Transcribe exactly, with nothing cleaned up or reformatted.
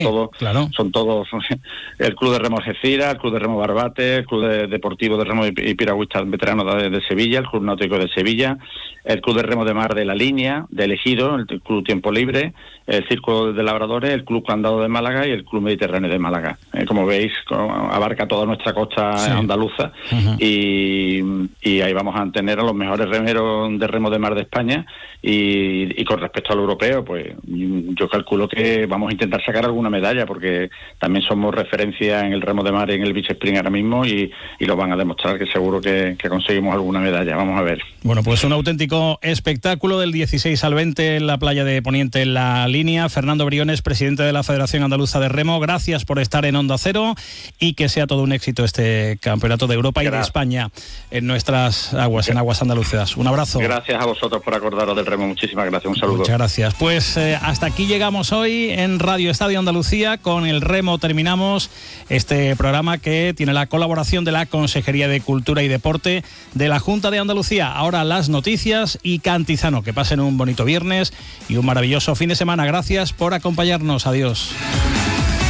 todos, claro. son todos el Club de Remo Algeciras, el Club de Remo Barbate, el Club de Deportivo de Remo y Piragüistas Veteranos de, de Sevilla, el Club Náutico de Sevilla, el Club de Remo de Mar de La Línea, de Elegido, el Club Tiempo Libre, el Círculo de Labradores, el Club Candado de Málaga y el Club Mediterráneo de Málaga. Eh, como veis, abarca toda nuestra costa sí. andaluza uh-huh. y, y ahí vamos a tener a los mejores remeros de remo de mar de España y, y con respecto al europeo, pues yo calculo que vamos a intentar sacar alguna medalla porque también somos referencia en el remo de mar y en el beach sprint ahora mismo y, y lo van a demostrar que seguro que, que conseguimos alguna medalla. Vamos a ver. Bueno, pues un auténtico espectáculo del dieciséis al veinte en la playa de Poniente en La Línea. Fernando Briones, presidente de la Federación Andaluza de Remo, gracias por estar en Onda Cero y que sea todo un éxito este Campeonato de Europa gracias. y de España en nuestras aguas, en aguas andaluzas. Un abrazo. Gracias a vosotros por acordaros del remo. Muchísimas gracias. Un saludo. Muchas gracias. Pues eh, hasta aquí llegamos hoy en Radio Estadio Andalucía. Con el remo terminamos este programa que tiene la colaboración de la Consejería de Cultura y Deporte de la Junta de Andalucía. Ahora las noticias y Cantizano. Que pasen un bonito viernes y un maravilloso fin de semana. Gracias por acompañarnos. Adiós.